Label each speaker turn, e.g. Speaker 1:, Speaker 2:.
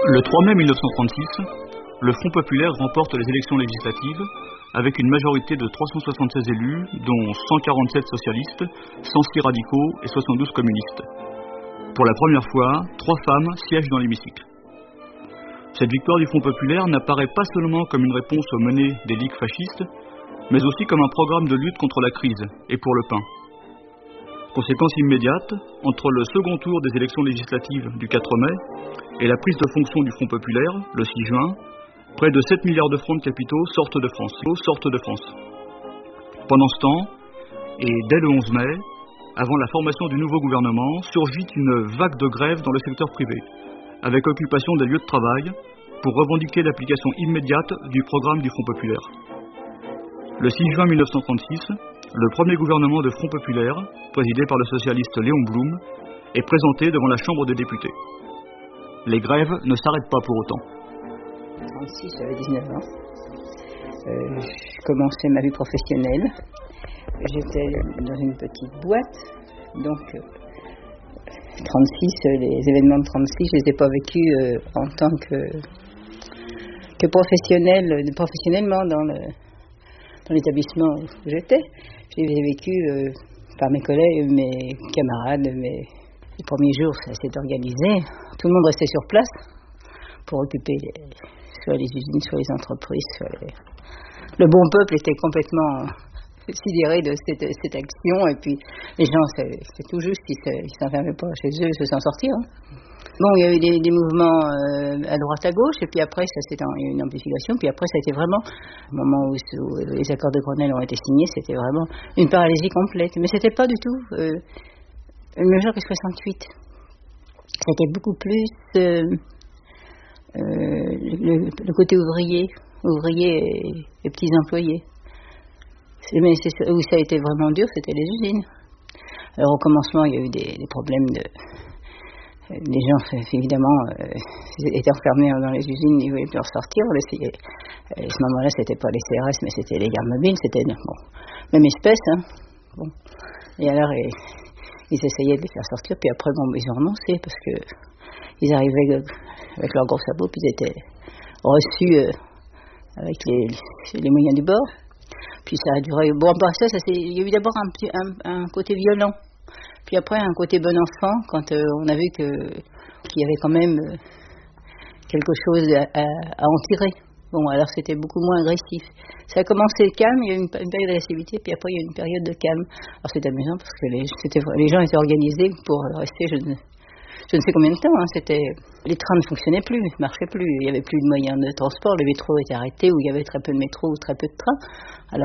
Speaker 1: Le 3 mai 1936, le Front populaire remporte les élections législatives avec une majorité de 376 élus, dont 147 socialistes, 106 radicaux et 72 communistes. Pour la première fois, 3 femmes siègent dans l'hémicycle. Cette victoire du Front populaire n'apparaît pas seulement comme une réponse aux menées des ligues fascistes, mais aussi comme un programme de lutte contre la crise et pour le pain. Conséquence immédiate, entre le second tour des élections législatives du 4 mai et la prise de fonction du Front populaire, le 6 juin, près de 7 milliards de francs de capitaux sortent de France. Pendant ce temps, et dès le 11 mai, avant la formation du nouveau gouvernement, surgit une vague de grève dans le secteur privé, avec occupation des lieux de travail, pour revendiquer l'application immédiate du programme du Front populaire. Le 6 juin 1936, le premier gouvernement de Front populaire, présidé par le socialiste Léon Blum, est présenté devant la Chambre des députés. Les grèves ne s'arrêtent pas pour autant.
Speaker 2: En 1936, j'avais 19 ans. Je commençais ma vie professionnelle. J'étais dans une petite boîte. Donc, 36, les événements de 36, je ne les ai pas vécus en tant que professionnellement dans l'établissement où j'étais. Je les ai vécus par mes collègues, mes camarades. Les premiers jours, ça s'est organisé. Tout le monde restait sur place pour occuper soit les usines, soit les entreprises. Le bon peuple était complètement sidéré de cette action. Et puis, les gens, c'est tout juste, ils ne s'enfermaient pas chez eux, ils se s'en sortir. Bon, il y a eu des mouvements à droite, à gauche, et puis après, il y a eu une amplification, puis après, ça a été vraiment, au moment où les accords de Grenelle ont été signés, c'était vraiment une paralysie complète. Mais c'était pas du tout une mesure que 68. C'était beaucoup plus le côté ouvrier et petits employés. Mais où ça a été vraiment dur, c'était les usines. Alors au commencement, il y a eu des problèmes les gens, évidemment, étaient enfermés dans les usines, ils ne voulaient plus en sortir. À ce moment-là, c'était pas les CRS, mais c'était les gardes mobiles, c'était même espèce. Hein. Bon. Et alors, ils essayaient de les faire sortir, puis après, ils ont renoncé, parce qu'ils arrivaient avec leurs gros sabots, puis ils étaient reçus avec les moyens du bord. Puis ça a duré. Bon, après ça, il y a eu d'abord un côté violent. Puis après, un côté bon enfant, quand on a vu qu'il y avait quand même quelque chose à en tirer. Bon, alors c'était beaucoup moins agressif. Ça a commencé calme, il y a eu une période d'agressivité, puis après il y a eu une période de calme. Alors c'est amusant parce que les gens étaient organisés pour rester, je ne sais combien de temps. Les trains ne fonctionnaient plus, ne marchaient plus, il n'y avait plus de moyens de transport, le métro était arrêté, ou il y avait très peu de métro ou très peu de trains. Alors